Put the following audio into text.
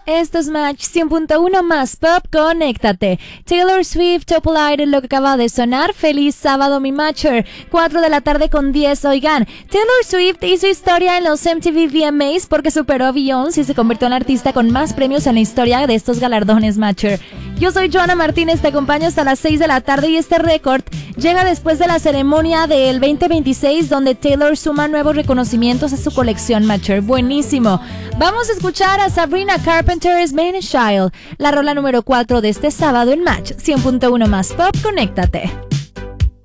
Esto es Match 100.1 más Pop, conéctate. Taylor Swift, Topolite, lo que acaba de sonar. Feliz sábado, mi Matcher. 4 de la tarde con 10. Oigan, Taylor Swift hizo historia en los MTV VMAs porque superó a Beyoncé y se convirtió en la artista con más premios en la historia de estos galardones, Matcher. Yo soy Joana Martínez, te acompaño hasta las 6 de la tarde y este récord llega después de la ceremonia del 2026 donde Taylor suma nuevos reconocimientos a su colección, Matcher. Buenísimo. Vamos a escuchar a Sabrina Carpenter's Man Child, la rola número 4 de este sábado en Match 100.1 más Pop, conéctate.